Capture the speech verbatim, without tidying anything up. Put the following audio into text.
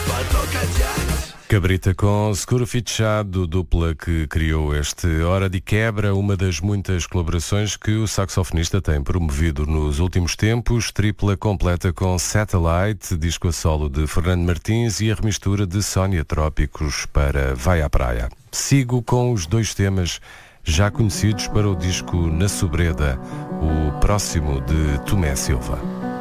Cabrita com Seguro Fichado, dupla que criou este Hora de Quebra, uma das muitas colaborações que o saxofonista tem promovido nos últimos tempos, tripla completa com Satellite, disco a solo de Fernando Martins e a remistura de Sónia Trópicos para Vai à Praia. Sigo com os dois temas já conhecidos para o disco Na Sobreda, o próximo de Tomé Silva.